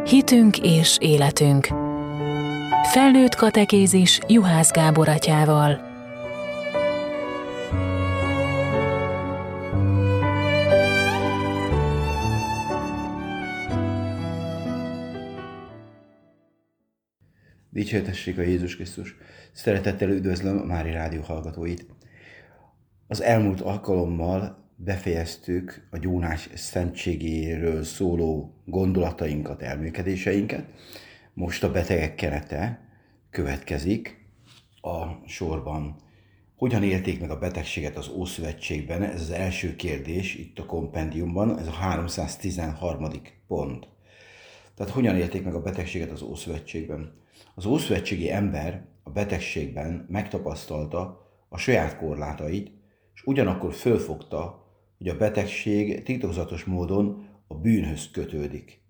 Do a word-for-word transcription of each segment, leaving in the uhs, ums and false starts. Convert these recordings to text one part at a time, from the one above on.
Hitünk és életünk. Felnőtt katekézis Juhász Gábor atyával. Dicsértessék a Jézus Krisztus! Szeretettel üdvözlöm a Mária Rádió hallgatóit! Az elmúlt alkalommal befejeztük a gyónás szentségéről szóló gondolatainkat, elmélkedéseinket. Most a betegek kerete következik a sorban. Hogyan élték meg a betegséget az Ószövetségben? Ez az első kérdés itt a kompendiumban, ez a háromszáztizenharmadik pont. Tehát hogyan élték meg a betegséget az Ószövetségben? Az ószövetségi ember a betegségben megtapasztalta a saját korlátait, és ugyanakkor fölfogta, hogy a betegség titokzatos módon a bűnhöz kötődik.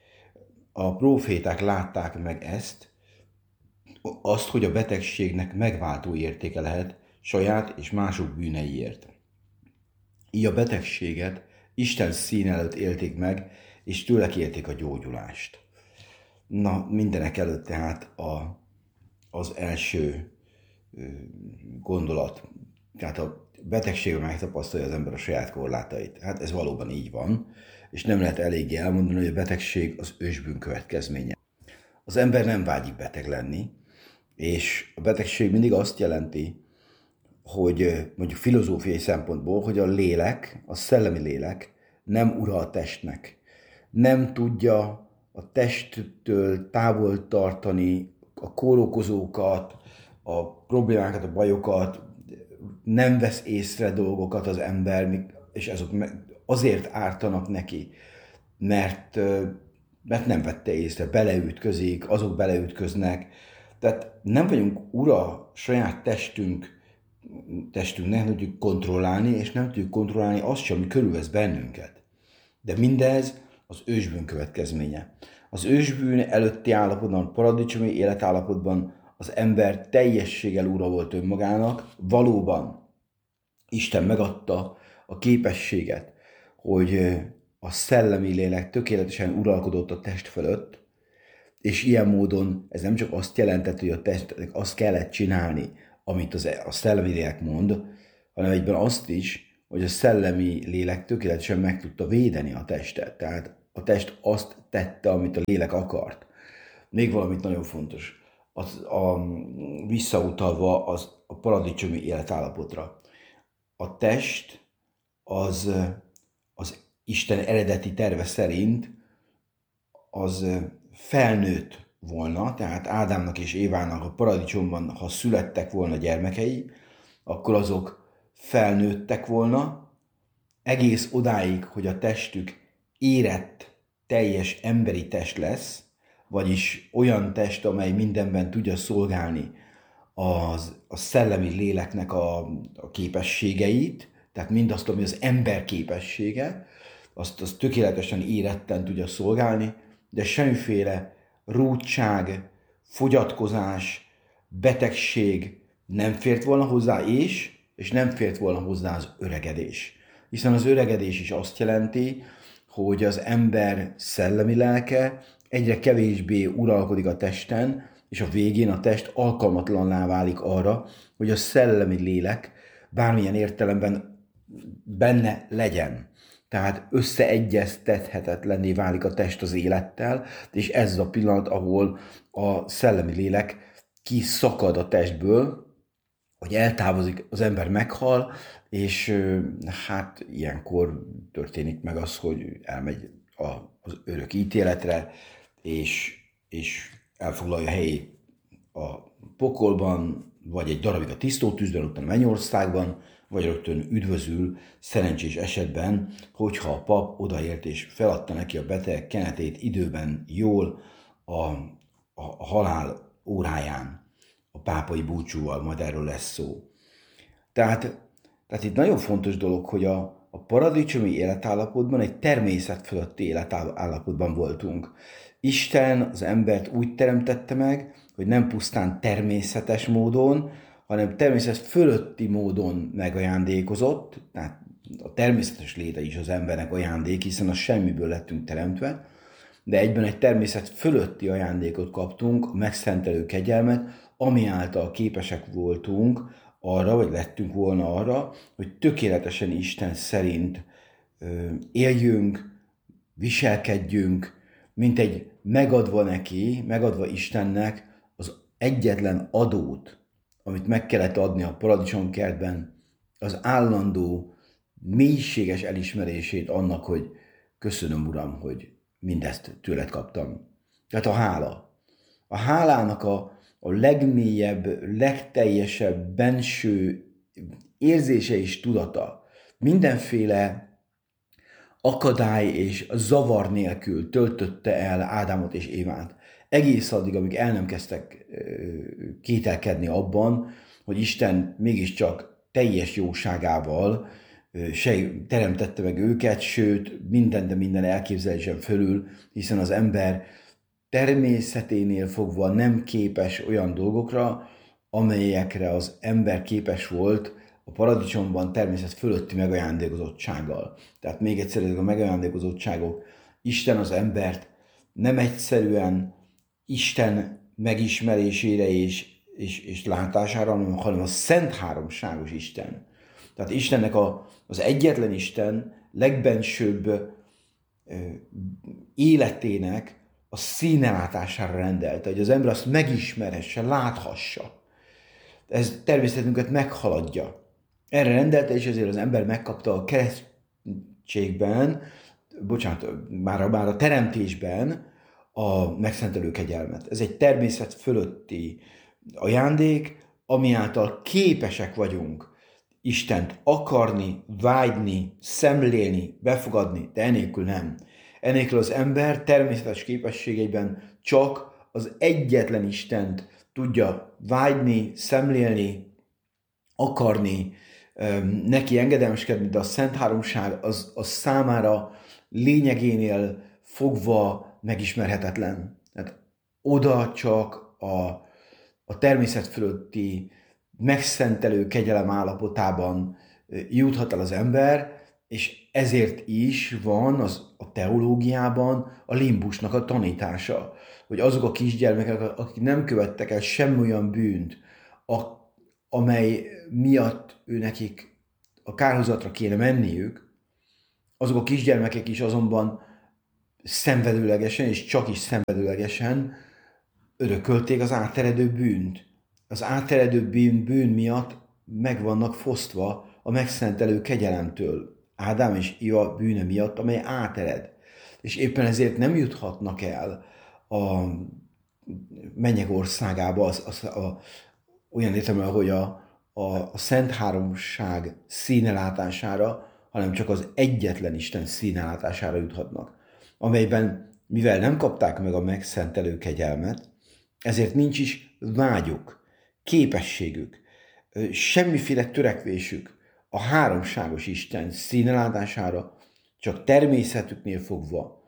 A próféták látták meg ezt, azt, hogy a betegségnek megváltó értéke lehet saját és mások bűneiért. Így a betegséget Isten szín előtt élték meg, és tőle kérték a gyógyulást. Na, mindenek előtt tehát a, az első gondolat, tehát a betegségben megtapasztalja az ember a saját korlátait. Hát ez valóban így van, és nem lehet eléggé elmondani, hogy a betegség az ősbűn következménye. Az ember nem vágyik beteg lenni, és a betegség mindig azt jelenti, hogy mondjuk filozófiai szempontból, hogy a lélek, a szellemi lélek nem ura a testnek. Nem tudja a testtől távol tartani a kórokozókat, a problémákat, a bajokat, nem vesz észre dolgokat az ember, és azok azért ártanak neki, mert, mert nem vette észre, beleütközik, azok beleütköznek. Tehát nem vagyunk ura saját testünk, testünknek, nem tudjuk kontrollálni, és nem tudjuk kontrollálni azt sem, ami körülvesz bennünket. De mindez az ősbűn következménye. Az ősbűn előtti állapotban, paradicsomi életállapotban az ember teljességgel ura volt önmagának, valóban Isten megadta a képességet, hogy a szellemi lélek tökéletesen uralkodott a test fölött, és ilyen módon ez nem csak azt jelentett, hogy a testnek azt kellett csinálni, amit az, a szellemi lélek mond, hanem egyben azt is, hogy a szellemi lélek tökéletesen meg tudta védeni a testet. Tehát a test azt tette, amit a lélek akart. Még valamit nagyon fontos, az, a, visszautalva az, a paradicsomi életállapotra. A test az, az Isten eredeti terve szerint az felnőtt volna, tehát Ádámnak és Évának a paradicsomban, ha születtek volna gyermekei, akkor azok felnőttek volna, egész odáig, hogy a testük érett, teljes emberi test lesz, vagyis olyan test, amely mindenben tudja szolgálni az, a szellemi léleknek a, a képességeit, tehát mindazt, ami az ember képessége, azt, azt tökéletesen éretten tudja szolgálni, de semmiféle rúdság, fogyatkozás, betegség nem fért volna hozzá, és, és nem fért volna hozzá az öregedés. Hiszen az öregedés is azt jelenti, hogy az ember szellemi lelke egyre kevésbé uralkodik a testen, és a végén a test alkalmatlanná válik arra, hogy a szellemi lélek bármilyen értelemben benne legyen. Tehát összeegyeztethetetlenné válik a test az élettel, és ez az a pillanat, ahol a szellemi lélek kiszakad a testből, hogy eltávozik, az ember meghal, és hát ilyenkor történik meg az, hogy elmegy a, az örök ítéletre, és, és elfoglalja helyét a pokolban, vagy egy darabig a tisztótűzben, utána a mennyországban, vagy rögtön üdvözül szerencsés esetben, hogyha a pap odaért és feladta neki a beteg kenetét időben jól a, a, a halál óráján, a pápai búcsúval, majd erről lesz szó. Tehát, tehát itt nagyon fontos dolog, hogy a, a paradicsomi életállapotban egy természet fölötti életállapotban voltunk. Isten az embert úgy teremtette meg, hogy nem pusztán természetes módon, hanem természet fölötti módon megajándékozott, tehát a természetes léte is az embernek ajándék, hiszen a semmiből lettünk teremtve, de egyben egy természet fölötti ajándékot kaptunk, a megszentelő kegyelmet, ami által képesek voltunk arra, vagy lettünk volna arra, hogy tökéletesen Isten szerint ö, éljünk, viselkedjünk, mint egy megadva neki, megadva Istennek az egyetlen adót, amit meg kellett adni a paradicsomkertben, az állandó, mélységes elismerését annak, hogy köszönöm, Uram, hogy mindezt tőled kaptam. Tehát a hála. A hálának a, a legmélyebb, legteljesebb benső érzése és tudata mindenféle akadály és zavar nélkül töltötte el Ádámot és Évát. Egész addig, amíg el nem kezdtek kételkedni abban, hogy Isten mégiscsak teljes jóságával teremtette meg őket, sőt, minden, de minden elképzelésen fölül, hiszen az ember természeténél fogva nem képes olyan dolgokra, amelyekre az ember képes volt a paradicsomban természet fölötti megajándékozottsággal. Tehát még egyszer ezek a megajándékozottságok, Isten az embert nem egyszerűen Isten megismerésére és, és, és látására, hanem a Szent Háromságos Isten. Tehát Istennek a, az egyetlen Isten legbensőbb ö, életének a színelátására rendelte, hogy az ember azt megismerhesse, láthassa. Ez természetünket meghaladja. Erre rendelte, és ezért az ember megkapta a keresztségben, bocsánat, már a, már a teremtésben a megszentelő kegyelmet. Ez egy természet fölötti ajándék, ami által képesek vagyunk Istent akarni, vágyni, szemlélni, befogadni, de enélkül nem. Enélkül az ember természetes képességeiben csak az egyetlen Istent tudja vágyni, szemlélni, akarni, neki engedelmeskedni, de a Szent Háromság az, az számára lényegénél fogva megismerhetetlen. Tehát oda csak a, a természet fölötti megszentelő kegyelem állapotában juthat el az ember, és ezért is van az, a teológiában a limbusnak a tanítása, hogy azok a kisgyermekek, akik nem követtek el semmi olyan bűnt, a, amely miatt ő nekik a kárhozatra kéne menniük, azok a kisgyermekek is azonban szenvedőlegesen, és csak is szenvedőlegesen örökölték az átteredő bűnt. Az átteredő bűn, bűn miatt meg vannak fosztva a megszentelő kegyelemtől. Ádám és Éva bűne miatt, amely átered. És éppen ezért nem juthatnak el a mennyek országába, az, az, a, olyan értelemben, hogy a, a, a Szent Háromság színelátására, hanem csak az egyetlen Isten színelátására juthatnak. Amelyben, mivel nem kapták meg a megszentelő kegyelmet, ezért nincs is vágyuk, képességük, semmiféle törekvésük a háromságos Isten színelátására, csak természetüknél fogva,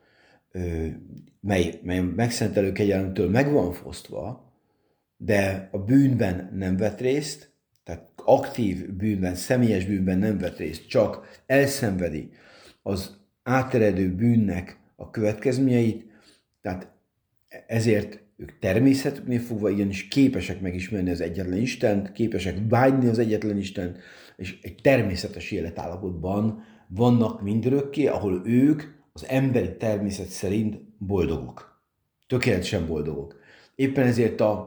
mely, mely megszentelő kegyelemtől meg van fosztva, de a bűnben nem vett részt, tehát aktív bűnben, személyes bűnben nem vett részt, csak elszenvedi az áteredő bűnnek a következményeit, tehát ezért ők természetüknél fogva igenis képesek megismerni az egyetlen Istent, képesek vágyni az egyetlen Istent, és egy természetes életállapotban vannak mindörökké, ahol ők az emberi természet szerint boldogok. Tökéletesen boldogok. Éppen ezért a,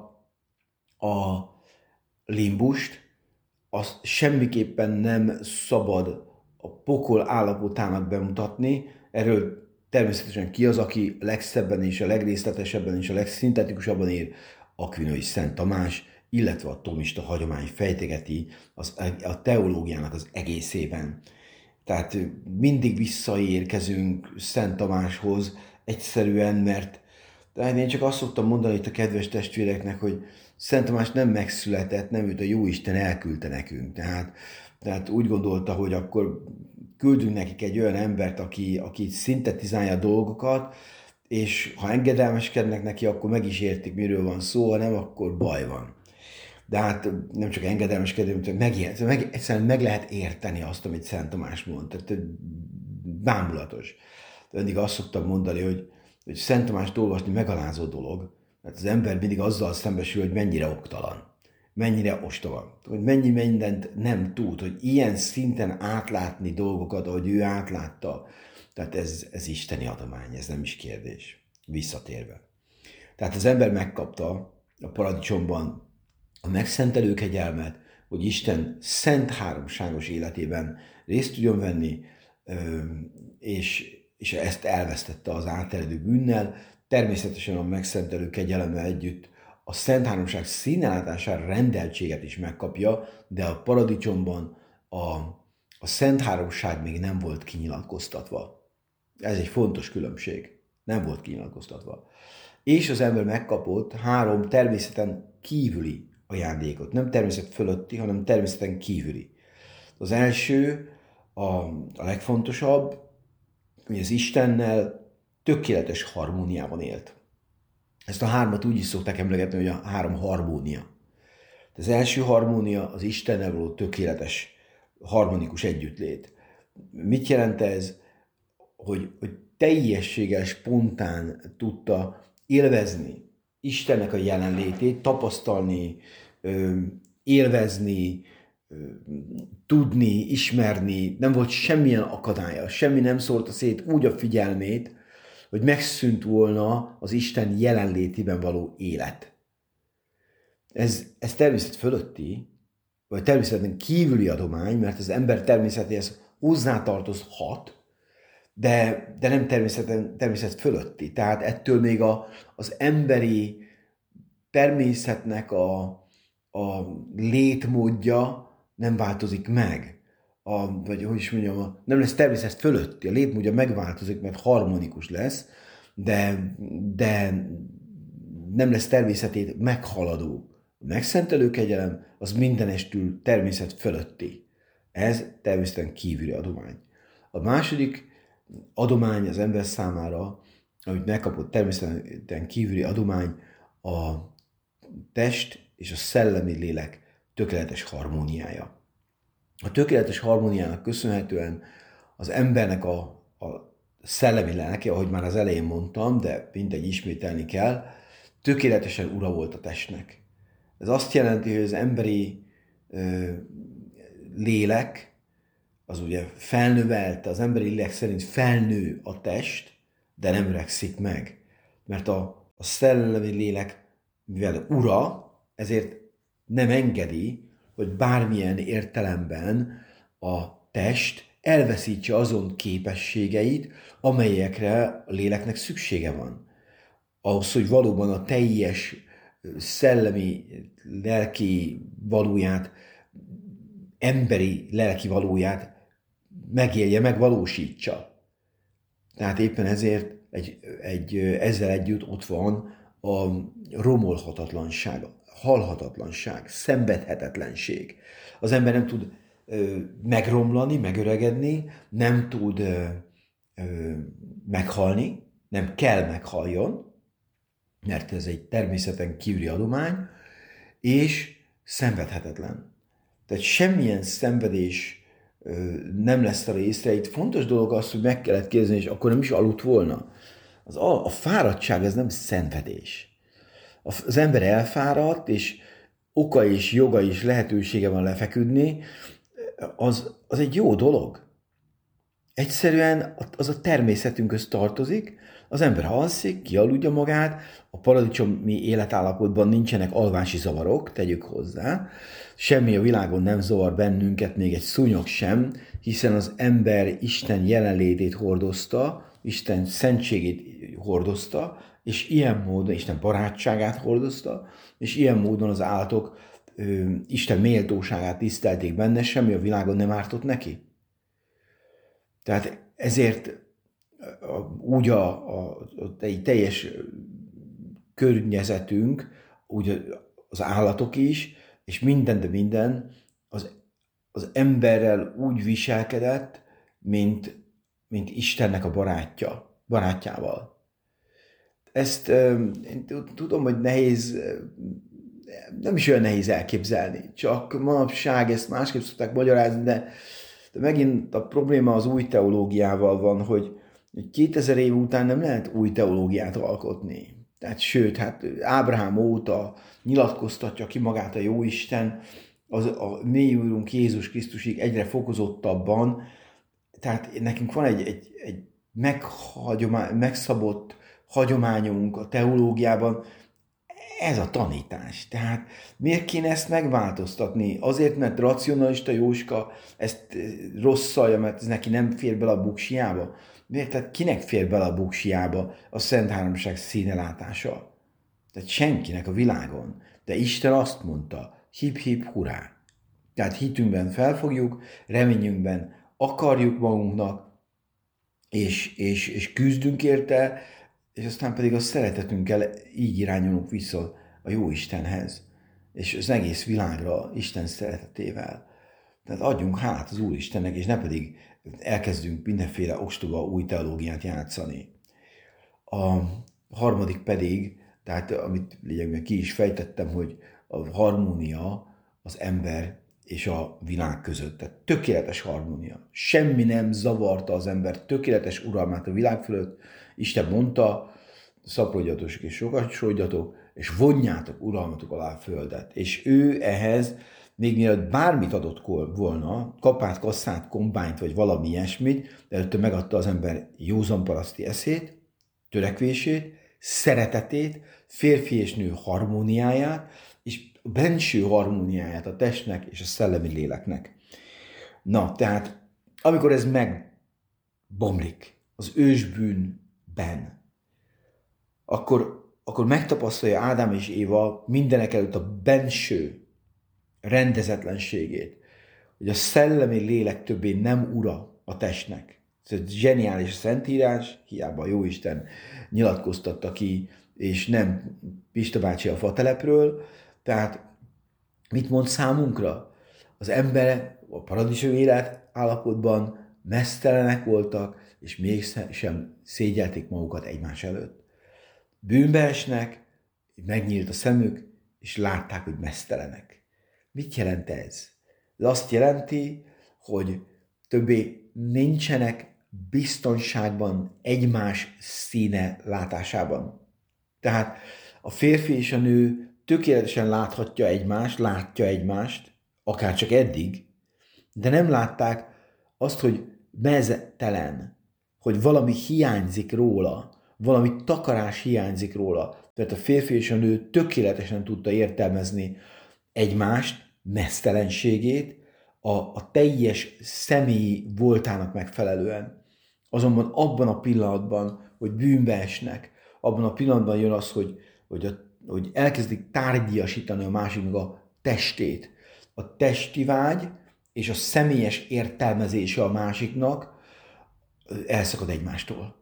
a limbust azt semmiképpen nem szabad a pokol állapotának bemutatni. Erről természetesen ki az, aki a legszebben és a legrészletesebben és a legszintetikusabban ír? Akvinói Szent Tamás, illetve a thomista hagyomány fejtegeti az, a teológiának az egészében. Tehát mindig visszaérkezünk Szent Tamáshoz egyszerűen, mert tehát én csak azt szoktam mondani itt a kedves testvéreknek, hogy Szent Tamás nem megszületett, nem őt a Jóisten elküldte nekünk. Tehát, tehát úgy gondolta, hogy akkor küldünk nekik egy olyan embert, aki, aki szintetizálja a dolgokat, és ha engedelmeskednek neki, akkor meg is értik, miről van szó, ha nem, akkor baj van. De hát nem csak engedelmeskedünk, meg, meg, egyszerűen meg lehet érteni azt, amit Szent Tamás mond. Tehát bámulatos. Mindig azt szoktam mondani, hogy, hogy Szent Tamást olvasni megalázó dolog, mert az ember mindig azzal szembesül, hogy mennyire oktalan, mennyire ostoba, hogy mennyi mindent nem tud, hogy ilyen szinten átlátni dolgokat, ahogy ő átlátta. Tehát ez, ez isteni adomány, ez nem is kérdés. Visszatérve. Tehát az ember megkapta a paradicsomban a megszentelő kegyelmet, hogy Isten szent háromságos életében részt tudjon venni, és, és ezt elvesztette az áteredő bűnnel. Természetesen a megszentelő kegyelemmel együtt a Szent Háromság színlátására rendeltséget is megkapja, de a paradicsomban a, a Szent Háromság még nem volt kinyilatkoztatva. Ez egy fontos különbség. Nem volt kinyilatkoztatva. És az ember megkapott három természeten kívüli ajándékot. Nem természet fölötti, hanem természeten kívüli. Az első, a, a legfontosabb, hogy az Istennel tökéletes harmóniában élt. Ezt a hármat úgy is szokták emlegetni, hogy a három harmónia. Az első harmónia az Istennel való tökéletes, harmonikus együttlét. Mit jelent ez? Hogy, hogy teljességes, spontán tudta élvezni Istennek a jelenlétét, tapasztalni, élvezni, tudni, ismerni, nem volt semmilyen akadálya, semmi nem szórta szét úgy a figyelmét, hogy megszűnt volna az Isten jelenlétében való élet. Ez, ez természet fölötti, vagy természeten kívüli adomány, mert az ember természetéhez hozzátartozhat, de, de nem természeten, természet fölötti. Tehát ettől még a, az emberi természetnek a, a létmódja nem változik meg. A, vagy hogy is mondjam, a, nem lesz természet fölötti. A létmódja megváltozik, mert harmonikus lesz, de, de nem lesz természetét meghaladó. A megszentelő kegyelem az mindenestül természet fölötti. Ez természeten kívüli adomány. A második adomány az ember számára, amit megkapott természeten kívüli adomány, a test és a szellemi lélek tökéletes harmóniája. A tökéletes harmóniának köszönhetően az embernek a, a szellemi lelke, ahogy már az elején mondtam, de mindegy ismételni kell, tökéletesen ura volt a testnek. Ez azt jelenti, hogy az emberi ö, lélek, az ugye felnövelte, az emberi lélek szerint felnő a test, de nem öregszik meg. Mert a, a szellemi lélek, mivel ura, ezért nem engedi, hogy bármilyen értelemben a test elveszítse azon képességeit, amelyekre a léleknek szüksége van. Ahhoz, hogy valóban a teljes szellemi, lelki valóját, emberi lelki valóját megélje, megvalósítsa. Tehát éppen ezért egy, egy, ezzel együtt ott van a romolhatatlanság, halhatatlanság, szenvedhetetlenség. Az ember nem tud ö, megromlani, megöregedni, nem tud ö, ö, meghalni, nem kell meghaljon, mert ez egy természeten kívüli adomány, és szenvedhetetlen. Tehát semmilyen szenvedés ö, nem lesz a részre. Itt fontos dolog az, hogy meg kellett kérdezni, és akkor nem is aludt volna. Az, a, a fáradtság, ez nem szenvedés. Az ember elfáradt, és oka és joga és lehetősége van lefeküdni, az, az egy jó dolog. Egyszerűen az a természetünkhöz tartozik, az ember alszik, kialudja magát, a paradicsomi életállapotban nincsenek alvási zavarok, tegyük hozzá, semmi a világon nem zavar bennünket, még egy szúnyog sem, hiszen az ember Isten jelenlétét hordozta, Isten szentségét hordozta, és ilyen módon Isten barátságát hordozta, és ilyen módon az állatok ö, Isten méltóságát tisztelték benne, semmi a világon nem ártott neki. Tehát ezért úgy a, a, a egy teljes környezetünk, úgy az állatok is, és minden, de minden az, az emberrel úgy viselkedett, mint, mint Istennek a barátja, barátjával. Ezt én tudom, hogy nehéz, nem is olyan nehéz elképzelni, csak manapság ezt másképp szokták magyarázni, de, de megint a probléma az új teológiával van, hogy, kétezer év után nem lehet új teológiát alkotni. Tehát sőt, hát Ábrahám óta nyilatkoztatja ki magát a Jóisten, az, a mély úrunk Jézus Krisztusig egyre fokozottabban. Tehát nekünk van egy, egy, egy megszabott hagyományunk a teológiában, ez a tanítás. Tehát miért kéne ezt megváltoztatni? Azért, mert racionalista Jóska ezt rosszalja, mert ez neki nem fér bele a buksiába? Miért? Tehát kinek fér bele a buksiába a Szent Háromság színelátása? Tehát senkinek a világon. De Isten azt mondta, hip-hip hurrá. Tehát hitünkben felfogjuk, reményünkben akarjuk magunknak, és, és, és küzdünk érte, és aztán pedig a szeretetünkkel így irányulunk vissza a jó Istenhez, és az egész világra Isten szeretetével. Tehát adjunk hát az Úristennek, és ne pedig elkezdünk mindenféle ostoba új teológiát játszani. A harmadik pedig, tehát amit lényegben ki is fejtettem, hogy a harmónia az ember és a világ között. Tehát tökéletes harmónia. Semmi nem zavarta az ember tökéletes uralmát a világ fölött. Isten mondta, szaporodjatok és sokasodjatok, és vonjátok uralmatok alá a földet. És ő ehhez, még mielőtt bármit adott volna, kapát, kasszát, kombányt, vagy valami ilyesmit, de előtte megadta az ember józanparaszti eszét, törekvését, szeretetét, férfi és nő harmóniáját, és benső harmóniáját a testnek és a szellemi léleknek. Na, tehát amikor ez megbomlik az ősbűnben, akkor, akkor megtapasztalja Ádám és Éva mindenek előtt a benső rendezetlenségét, hogy a szellemi lélek többé nem ura a testnek. Ez egy zseniális a Szentírás, hiába a Jóisten nyilatkoztatta ki, és nem Pista bácsi a fatelepről. Tehát mit mond számunkra? Az ember a paradicsom élet állapotban meztelenek voltak, és mégsem szégyelték magukat egymás előtt. Bűnbe esnek, megnyílt a szemük, és látták, hogy meztelenek. Mit jelent ez? Ez azt jelenti, hogy többé nincsenek biztonságban egymás színe látásában. Tehát a férfi és a nő tökéletesen láthatja egymást, látja egymást, akár csak eddig, de nem látták azt, hogy meztelen, hogy valami hiányzik róla, valami takarás hiányzik róla. Tehát a férfi és a nő tökéletesen tudta értelmezni egymást, meztelenségét, a, a teljes személyi voltának megfelelően. Azonban abban a pillanatban, hogy bűnbe esnek, abban a pillanatban jön az, hogy, hogy, a, hogy elkezdik tárgyasítani a másiknak a testét. A testi vágy és a személyes értelmezése a másiknak elszakad egymástól.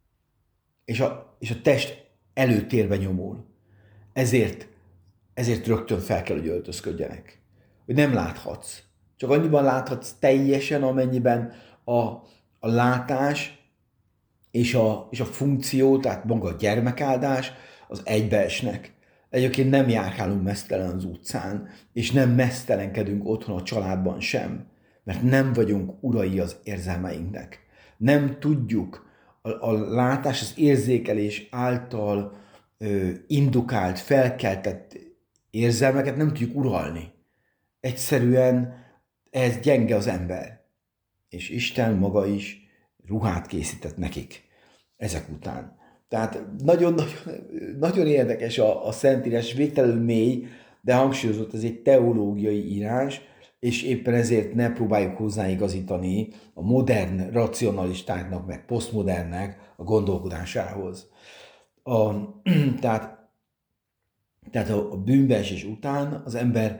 És a, és a test előtérbe nyomul. Ezért, ezért rögtön fel kell, hogy öltözködjenek. Hogy nem láthatsz. Csak annyiban láthatsz teljesen, amennyiben a, a látás és a, és a funkció, tehát maga a gyermekáldás, az egybeesnek. Egyébként nem járkálunk meztelen az utcán, és nem meztelenkedünk otthon a családban sem, mert nem vagyunk urai az érzelmeinknek. Nem tudjuk a, a látás, az érzékelés által ö, indukált, felkeltett érzelmeket nem tudjuk uralni. Egyszerűen ez gyenge az ember. És Isten maga is ruhát készített nekik ezek után. Tehát nagyon-nagyon nagyon érdekes a, a Szentírás, végtelenül mély, de hangsúlyozott, ez egy teológiai írás, és éppen ezért ne próbáljuk hozzáigazítani a modern racionalistáknak, meg posztmodernnek a gondolkodásához. A, tehát, tehát a, a bűnbeesés után az ember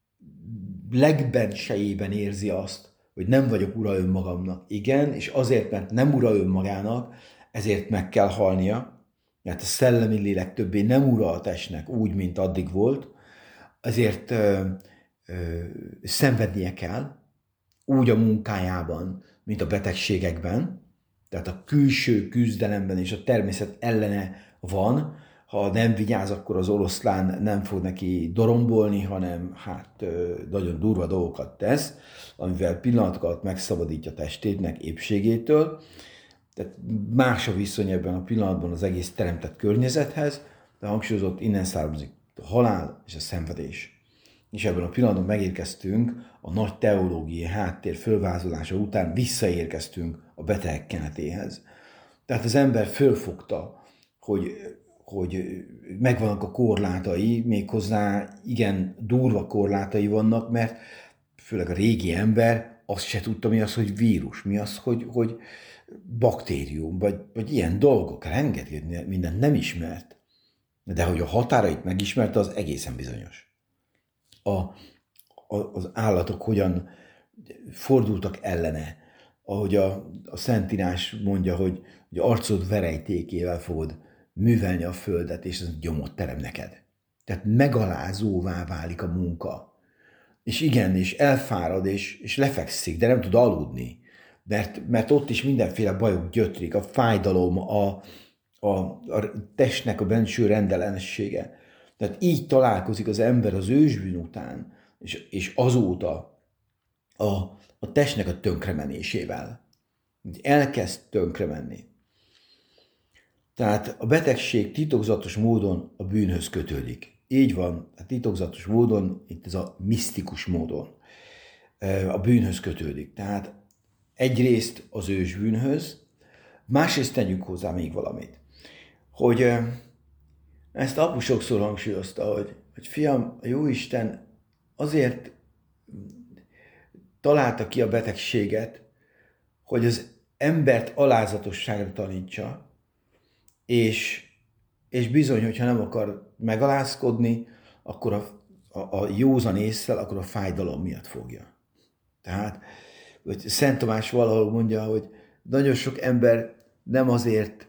legbensejében érzi azt, hogy nem vagyok ura önmagamnak. Igen, és azért, mert nem ura önmagának, ezért meg kell halnia, mert a szellemi lélek többé nem ura a testnek úgy, mint addig volt, ezért ö, ö, szenvednie kell, úgy a munkájában, mint a betegségekben, tehát a külső küzdelemben és a természet ellene van. Ha nem vigyáz, akkor az oroszlán nem fog neki dorombolni, hanem hát nagyon durva dolgokat tesz, amivel pillanatokat megszabadítja testének épségétől. Tehát más a viszony ebben a pillanatban az egész teremtett környezethez, de hangsúlyozott, innen származik a halál és a szenvedés. És ebben a pillanatban megérkeztünk a nagy teológiai háttér fölvázolása után, visszaérkeztünk a betegek kenetéhez. Tehát az ember fölfogta, hogy, hogy megvannak a korlátai, méghozzá igen durva korlátai vannak, mert főleg a régi ember azt se tudta, mi az, hogy vírus, mi az, hogy, hogy baktérium, vagy, vagy ilyen dolgok, rengeteg mindent nem ismert. De hogy a határait megismerte, az egészen bizonyos. A, a, az állatok hogyan fordultak ellene, ahogy a, a Szentírás mondja, hogy, hogy arcod verejtékével fogod művelni a földet, és ez gyomot terem neked. Tehát megalázóvá válik a munka. És igen, és elfárad, és, és lefekszik, de nem tud aludni. Mert, mert ott is mindenféle bajok gyötrik, a fájdalom, a, a, a testnek a benső rendellenessége. Tehát így találkozik az ember az ősbűn után, és, és azóta a, a testnek a tönkremenésével. Elkezd tönkremenni. Tehát a betegség titokzatos módon a bűnhöz kötődik. Így van, a titokzatos módon, itt ez a misztikus módon a bűnhöz kötődik. Tehát egyrészt az ősbűnhöz, másrészt tegyük hozzá még valamit. Hogy ezt apu sokszor hangsúlyozta, hogy, hogy fiam, a Jóisten azért találta ki a betegséget, hogy az embert alázatosságra tanítsa, és, és bizony, hogyha nem akar megalázkodni, akkor a, a, a józan ésszel, akkor a fájdalom miatt fogja. Tehát, hogy Szent Tamás valahol mondja, hogy nagyon sok ember nem azért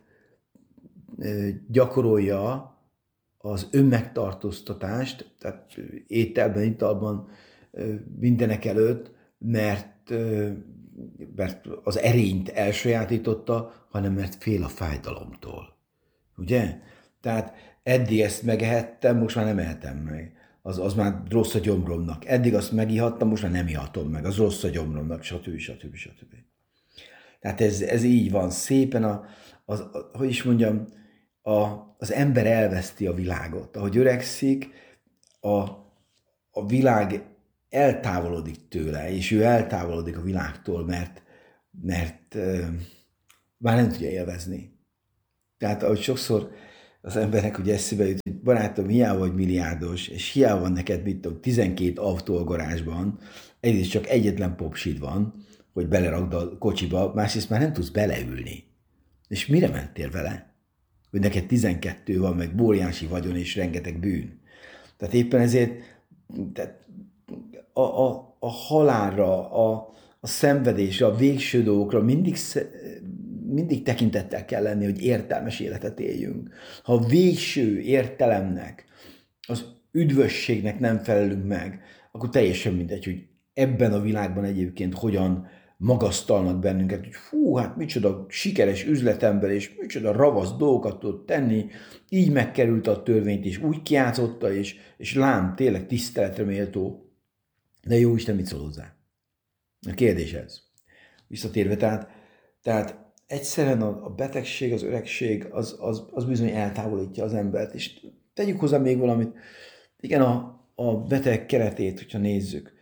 gyakorolja az önmegtartóztatást, tehát ételben, italban, mindenek előtt, mert, mert az erényt elsajátította, hanem mert fél a fájdalomtól. Ugye? Tehát eddig ezt megehettem, most már nem ehetem meg. Az, az már rossz a gyomromnak. Eddig azt megihattam, most már nem ihatom meg. Az rossz a gyomromnak, stb. stb. stb. Tehát ez, ez így van. Szépen, a, az, a, hogy is mondjam, a, az ember elveszti a világot. Ahogy öregszik, a, a világ eltávolodik tőle, és ő eltávolodik a világtól, mert, mert uh, már nem tudja élvezni. Tehát ahogy sokszor az embernek ugye eszébe jut, hogy barátom, hiába vagy milliárdos, és hiába van neked, mit tudom, tizenkét autó a garázsban, egyrészt csak egyetlen popsid van, hogy belerakd a kocsiba, másrészt már nem tudsz beleülni. És mire mentél vele? Hogy neked tizenkettő van, meg óriási vagyon és rengeteg bűn. Tehát éppen ezért tehát a, a, a halálra, a, a szenvedésre, a végső dolgokra mindig, mindig tekintettel kell lenni, hogy értelmes életet éljünk. Ha a végső értelemnek, az üdvösségnek nem felelünk meg, akkor teljesen mindegy, hogy ebben a világban egyébként hogyan magasztalnak bennünket, hogy fú, hát micsoda sikeres üzletember, és micsoda ravasz dolgokat tud tenni, így megkerült a törvényt, és úgy kiátszotta, és, és lám, tényleg tiszteletre méltó. De jó Isten, mit szól hozzá? A kérdés ez. Visszatérve, tehát, tehát egyszerűen a, a betegség, az öregség, az, az, az bizony eltávolítja az embert, és tegyük hozzá még valamit. Igen, a, a beteg keretét, hogyha nézzük,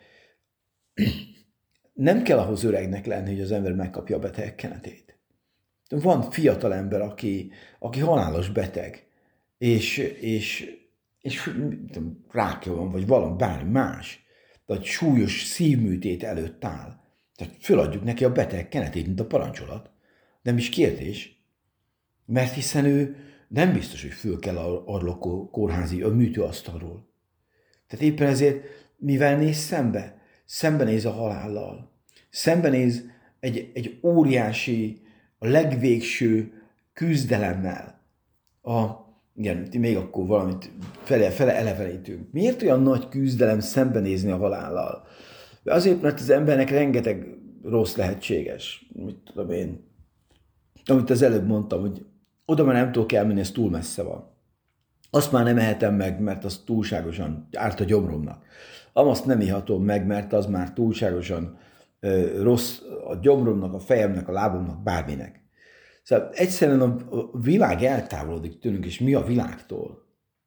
nem kell ahhoz öregnek lenni, hogy az ember megkapja a beteg kenetét. Van fiatal ember, aki, aki halálos beteg, és, és, és tudom, rákja van, vagy valami, bármi más, vagy súlyos szívműtét előtt áll. Tehát föladjuk neki a beteg kenetét, mint a parancsolat. Nem is kérdés, mert hiszen ő nem biztos, hogy föl kell arról a kórházi, a műtőasztalról. Tehát éppen ezért, mivel néz szembe? Szembenéz a halállal. Szembenéz egy, egy óriási, a legvégső küzdelemmel. A, igen, még akkor valamit fele, fele elevenítünk. Miért olyan nagy küzdelem szembenézni a halállal? Azért, mert az embernek rengeteg rossz lehetséges. Mit tudom én. Amit az előbb mondtam, hogy oda már nem tudok elmenni, ez túl messze van. Azt már nem ehetem meg, mert az túlságosan árt a gyomromnak. Azt nem ihatom meg, mert az már túlságosan ö, rossz a gyomromnak, a fejemnek, a lábomnak, bárminek. Szóval egyszerűen a világ eltávolodik tőlünk, és mi a világtól.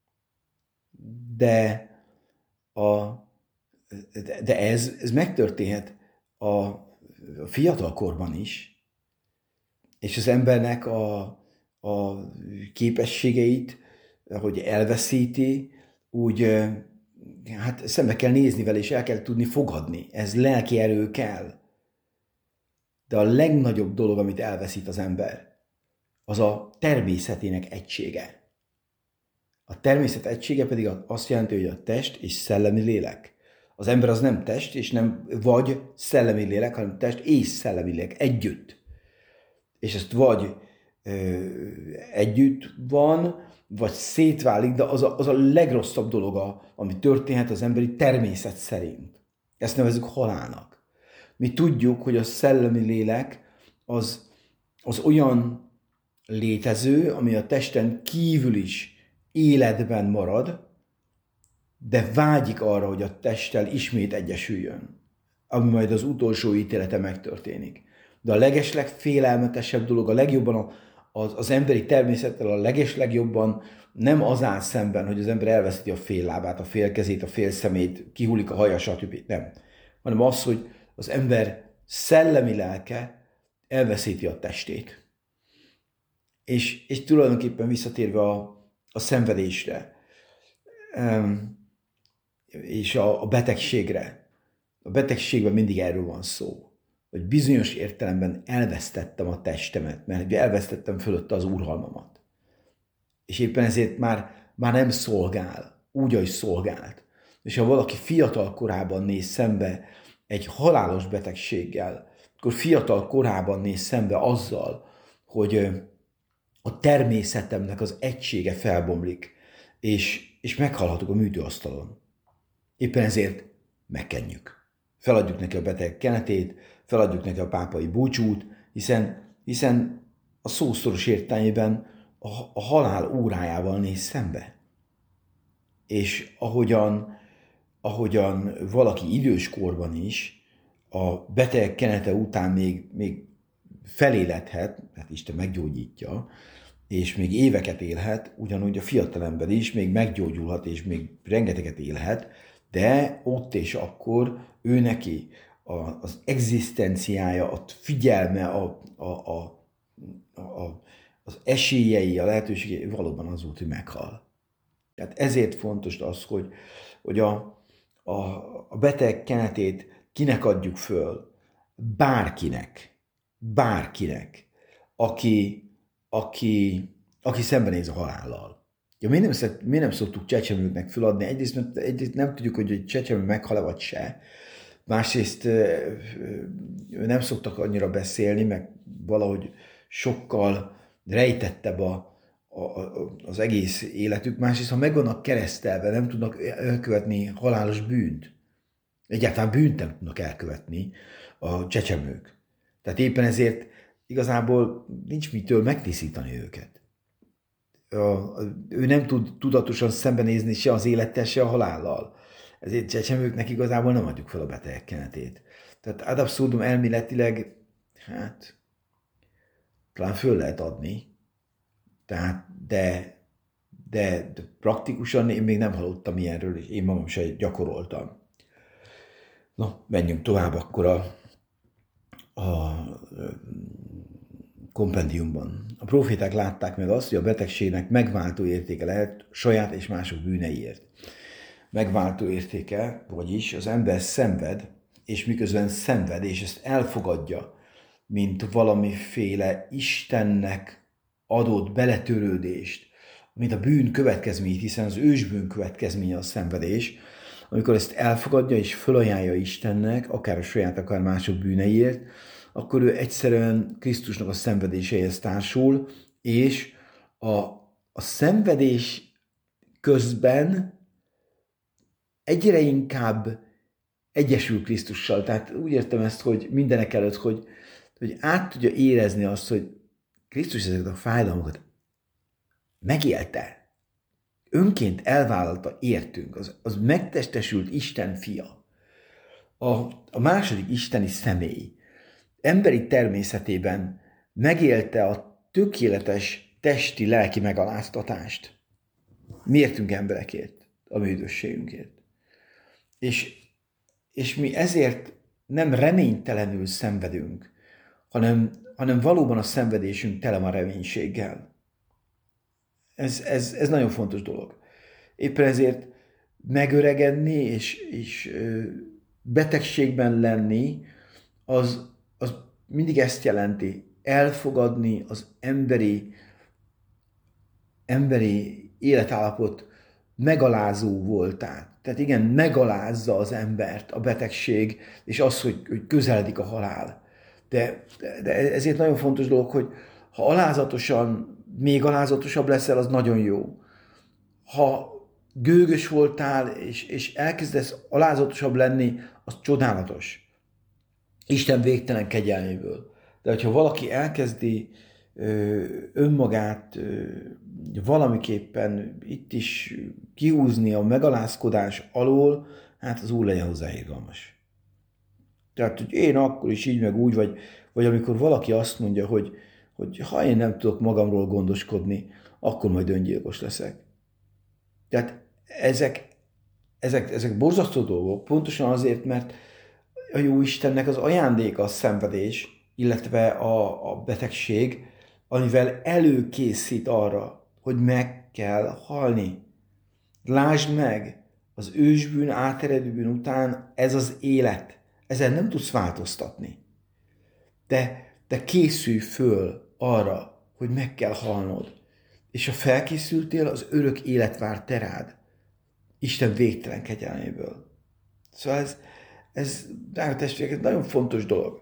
De, a, de ez, ez megtörténhet a fiatal korban is, és az embernek a, a képességeit, hogy elveszíti, úgy hát szembe kell nézni vele, és el kell tudni fogadni. Ez lelki erő kell. De a legnagyobb dolog, amit elveszít az ember, az a természetének egysége. A természet egysége pedig azt jelenti, hogy a test és szellemi lélek. Az ember az nem test, és nem vagy szellemi lélek, hanem test és szellemi lélek együtt. És ezt vagy ö, együtt van, vagy szétválik, de az a, az a legrosszabb dolog, ami történhet az emberi természet szerint. Ezt nevezzük halálnak. Mi tudjuk, hogy a szellemi lélek az, az olyan létező, ami a testen kívül is életben marad, de vágyik arra, hogy a testtel ismét egyesüljön, ami majd az utolsó ítélete megtörténik. De a legeslegfélelmetesebb dolog, a legjobban az, az emberi természettel a legeslegjobban nem az áll szemben, hogy az ember elveszíti a fél lábát, a fél kezét, a fél szemét, kihullik a haja, stb. Nem. Hanem az, hogy az ember szellemi lelke elveszíti a testét. És, és tulajdonképpen visszatérve a, a szenvedésre, és a, a betegségre. A betegségben mindig erről van szó, hogy bizonyos értelemben elvesztettem a testemet, mert elvesztettem fölötte az uralmamat. És éppen ezért már, már nem szolgál, úgy, ahogy szolgált. És ha valaki fiatal korában néz szembe egy halálos betegséggel, akkor fiatal korában néz szembe azzal, hogy a természetemnek az egysége felbomlik, és, és meghalhatok a műtőasztalon. Éppen ezért megkenjük. Feladjuk neki a beteg kenetét, feladjuk neki a pápai búcsút, hiszen, hiszen a szószoros értelmében a, a halál órájával néz szembe. És ahogyan, ahogyan valaki idős korban is a beteg kenete után még, még feléledhet, hát Isten meggyógyítja, és még éveket élhet, ugyanúgy a fiatalember is még meggyógyulhat, és még rengeteget élhet, de ott és akkor ő neki a, az egzisztenciája, a figyelme, a, a, a, a, az esélyei, a lehetőségei valóban az volt, hogy meghal. Tehát ezért fontos az, hogy, hogy a, a, a beteg kenetét kinek adjuk föl? Bárkinek. Bárkinek, aki, aki, aki szembenéz a halállal. Ja, mi, nem, mi nem szoktuk csecsemőknek föladni, egyrészt, mert egyrészt nem tudjuk, hogy egy csecsemő meghal-e vagy se, másrészt nem szoktak annyira beszélni, meg valahogy sokkal rejtettebb a, a, az egész életük, másrészt ha meg vannak keresztelve, nem tudnak elkövetni halálos bűnt. Egyáltalán bűnt nem tudnak elkövetni a csecsemők. Tehát éppen ezért igazából nincs mitől megtisztítani őket. Ő nem tud tudatosan szembenézni se az élettel, se a halállal. Ezért csecsemőknek igazából nem adjuk fel a betegek kenetét. Tehát ad abszurdum elméletileg, hát talán föl lehet adni, tehát, de, de, de praktikusan én még nem hallottam ilyenről, és én magam sem gyakoroltam. Na, menjünk tovább akkor a a kompendiumban. A proféták látták meg azt, hogy a betegségnek megváltó értéke lehet saját és mások bűneiért. Megváltó értéke, vagyis az ember szenved, és miközben szenved, és ezt elfogadja, mint valamiféle Istennek adott beletörődést, mint a bűn következményét, hiszen az ősbűn következménye a szenvedés, amikor ezt elfogadja és fölajánlja Istennek, akár a saját, akár mások bűneiért, akkor ő egyszerűen Krisztusnak a szenvedéseihez társul, és a, a szenvedés közben egyre inkább egyesül Krisztussal. Tehát úgy értem ezt, hogy mindenek előtt, hogy, hogy át tudja érezni azt, hogy Krisztus ezeket a fájdalmakat megélte. Önként elvállalta értünk, az, az megtestesült Isten fia. A, a második isteni személy emberi természetében megélte a tökéletes testi, lelki megaláztatást. Mi értünk emberekért, a mi üdvösségünkért. És, és mi ezért nem reménytelenül szenvedünk, hanem, hanem valóban a szenvedésünk tele van reménységgel. Ez, ez, ez nagyon fontos dolog. Éppen ezért megöregedni és, és betegségben lenni, az, az mindig ezt jelenti, elfogadni az emberi, emberi életállapot megalázó voltát. Tehát igen, megalázza az embert a betegség, és az, hogy, hogy közeledik a halál. De, de ezért nagyon fontos dolog, hogy ha alázatosan, még alázatosabb leszel, az nagyon jó. Ha gőgös voltál, és, és elkezdesz alázatosabb lenni, az csodálatos. Isten végtelen kegyelméből. De hogyha valaki elkezdi ö, önmagát ö, valamiképpen itt is kihúzni a megalázkodás alól, hát az Úr legyen hozzá irgalmas. Tehát, hogy én akkor is így, meg úgy, vagy, vagy amikor valaki azt mondja, hogy, hogy ha én nem tudok magamról gondoskodni, akkor majd öngyilkos leszek. Tehát ezek, ezek, ezek borzasztó dolgok, pontosan azért, mert a jó Istennek az ajándéka a szenvedés, illetve a, a betegség, amivel előkészít arra, hogy meg kell halni. Lásd meg, az ősbűn, áteredő bűn után ez az élet. Ezzel nem tudsz változtatni. De, de készülj föl arra, hogy meg kell halnod. És ha felkészültél, az örök élet vár te rád. Isten végtelen kegyelméből. Szóval ez, ez drága testvérek, ez nagyon fontos dolog.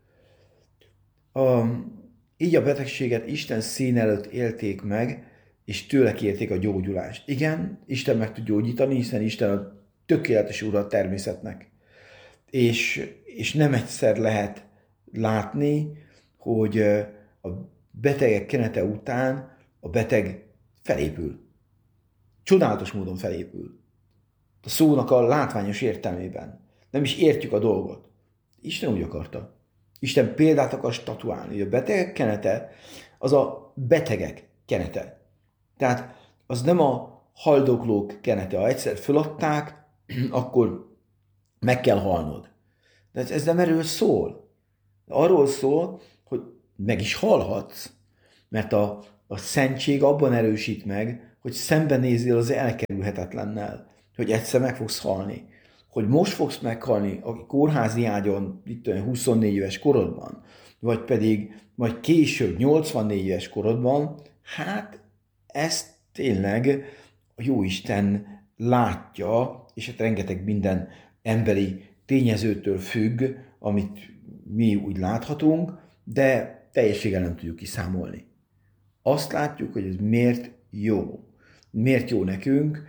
A, így a betegséget Isten szín előtt élték meg, és tőle kérték a gyógyulást. Igen, Isten meg tud gyógyítani, hiszen Isten a tökéletes úr a természetnek. És, és nem egyszer lehet látni, hogy a betegek kenete után a beteg felépül. Csodálatos módon felépül. A szónak a látványos értelmében. Nem is értjük a dolgot. Isten úgy akarta. Isten példát akar statuálni, hogy a betegek kenete az a betegek kenete. Tehát az nem a haldoklók kenete. Ha egyszer föladták, akkor meg kell halnod. De ez nem erről szól. Arról szól, hogy meg is halhatsz, mert a, a szentség abban erősít meg, hogy szembenézél az elkerülhetetlennel, hogy egyszer meg fogsz halni. Hogy most fogsz meghalni a kórházi ágyon, itt olyan huszonnégy éves korodban, vagy pedig majd később, nyolcvannégy éves korodban, hát ezt tényleg a Jóisten látja, és hát rengeteg minden emberi tényezőtől függ, amit mi úgy láthatunk, de teljességgel nem tudjuk kiszámolni. Azt látjuk, hogy ez miért jó. Miért jó nekünk,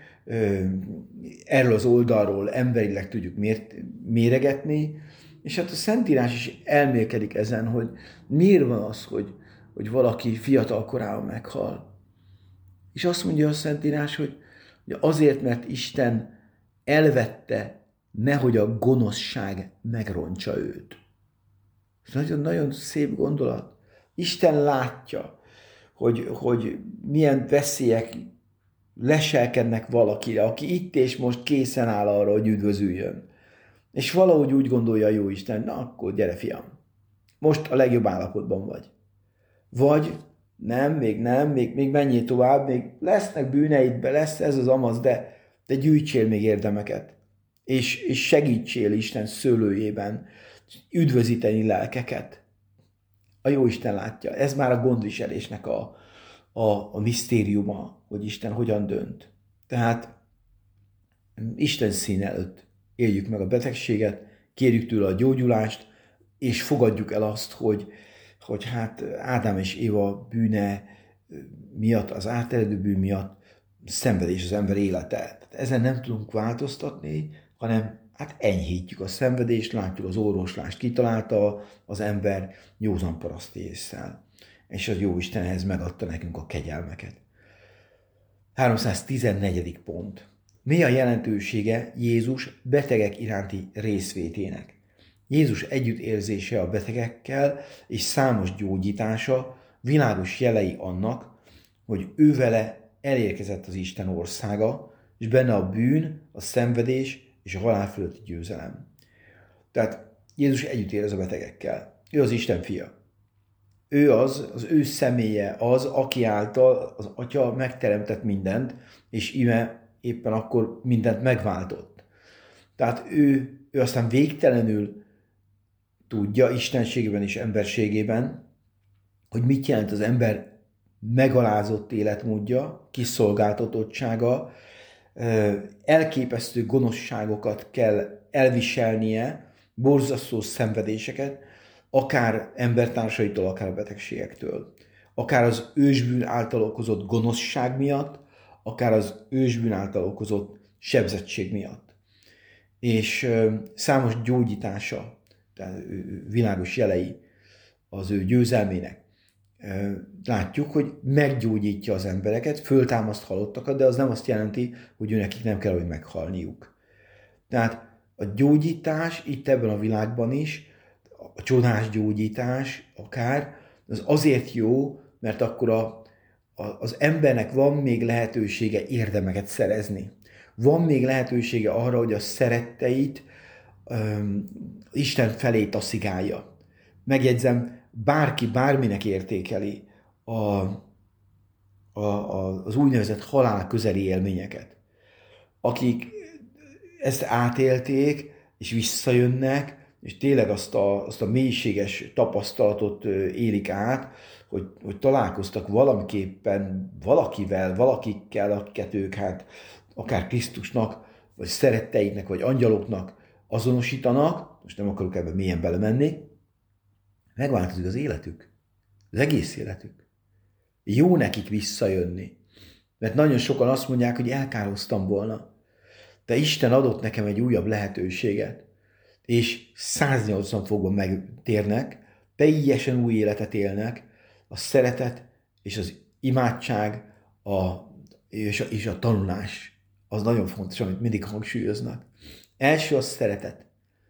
erről az oldalról emberileg tudjuk miért méregetni, és hát a Szentírás is elmélkedik ezen, hogy miért van az, hogy, hogy valaki fiatal korában meghal. És azt mondja a Szentírás, hogy, hogy azért, mert Isten elvette, nehogy a gonoszság megrontsa őt. Ez nagyon-nagyon szép gondolat. Isten látja, hogy, hogy milyen veszélyek leselkednek valakire, aki itt és most készen áll arra, hogy üdvözüljön. És valahogy úgy gondolja a Jóisten, na akkor gyere fiam, most a legjobb állapotban vagy. Vagy nem, még nem, még, még menjél tovább, még lesznek bűneidbe, lesz ez az amaz, de, de gyűjtsél még érdemeket. És, és segítsél Isten szőlőjében üdvözíteni lelkeket. A Jóisten látja. Ez már a gondviselésnek a, a, a misztériuma, hogy Isten hogyan dönt. Tehát Isten szín előtt éljük meg a betegséget, kérjük tőle a gyógyulást, és fogadjuk el azt, hogy, hogy hát Ádám és Éva bűne miatt, az áteredő bűn miatt szenvedés az ember élete. Tehát ezen nem tudunk változtatni, hanem hát enyhítjük a szenvedést, látjuk az orvoslást, kitalálta az ember józan paraszti ésszel. És az Jóisten ehhez megadta nekünk a kegyelmeket. háromszáztizennegyedik pont. Mi a jelentősége Jézus betegek iránti részvétének? Jézus együttérzése a betegekkel és számos gyógyítása világos jelei annak, hogy ő vele elérkezett az Isten országa, és benne a bűn, a szenvedés és a halál fölötti győzelem. Tehát Jézus együtt él az a betegekkel. Ő az Isten fia. Ő az, az ő személye az, aki által az Atya megteremtett mindent, és íme éppen akkor mindent megváltott. Tehát ő, ő aztán végtelenül tudja istenségében és emberségében, hogy mit jelent az ember megalázott életmódja, kiszolgáltatottsága, elképesztő gonoszságokat kell elviselnie, borzasztó szenvedéseket, akár embertársaitól, akár a betegségektől. Akár az ősbűn által okozott gonoszság miatt, akár az ősbűn által okozott sebzettség miatt. És számos gyógyítása, tehát világos jelei az ő győzelmének. Látjuk, hogy meggyógyítja az embereket, föltámaszt halottakat, de az nem azt jelenti, hogy őnekik nem kell, hogy meghalniuk. Tehát a gyógyítás itt ebben a világban is, a csodás gyógyítás akár, az azért jó, mert akkor a, a, az embernek van még lehetősége érdemeket szerezni. Van még lehetősége arra, hogy a szeretteit um, Isten felé taszigálja. Megjegyzem, bárki bárminek értékeli a, a, a, az úgynevezett halál közeli élményeket. Akik ezt átélték, és visszajönnek, és tényleg azt a, azt a mélységes tapasztalatot élik át, hogy, hogy találkoztak valamiképpen valakivel, valakikkel, akiket ők hát akár Krisztusnak, vagy szeretteiknek, vagy angyaloknak azonosítanak, most nem akarok ebben mélyen belemenni, megváltozik az életük, az egész életük. Jó nekik visszajönni, mert nagyon sokan azt mondják, hogy elkároztam volna, de Isten adott nekem egy újabb lehetőséget, és száznyolcvan fokban megtérnek, teljesen új életet élnek, a szeretet és az imádság a, és, a, és a tanulás. Az nagyon fontos, amit mindig hangsúlyoznak. Első a szeretet,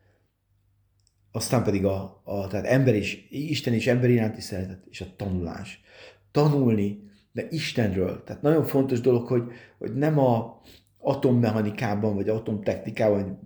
aztán pedig a, a tehát ember és, Isten és ember iránti szeretet, és a tanulás. Tanulni, de Istenről. Tehát nagyon fontos dolog, hogy, hogy nem a atommechanikában, vagy atomtechnikában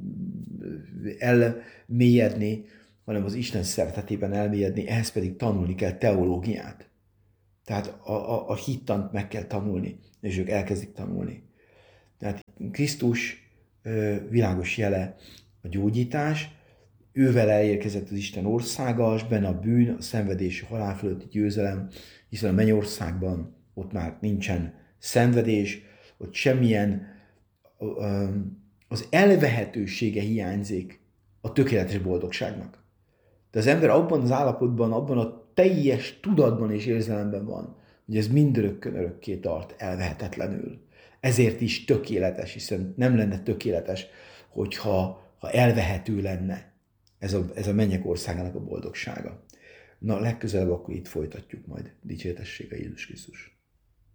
elmélyedni, hanem az Isten szeretetében elmélyedni, ehhez pedig tanulni kell teológiát. Tehát a, a, a hittant meg kell tanulni, és ők elkezdik tanulni. Tehát Krisztus világos jele a gyógyítás, ővel elérkezett az Isten országa, és benne a bűn, a szenvedés, a halál fölötti győzelem, hiszen a mennyországban ott már nincsen szenvedés, ott semmilyen az elvehetősége hiányzik a tökéletes boldogságnak. De az ember abban az állapotban, abban a teljes tudatban és érzelemben van, hogy ez mindörökkön örökké tart elvehetetlenül. Ezért is tökéletes, hiszen nem lenne tökéletes, hogyha ha elvehető lenne. Ez a, ez a mennyek országának a boldogsága. Na, legközelebb akkor itt folytatjuk majd. Dicsértessége Jézus Krisztus.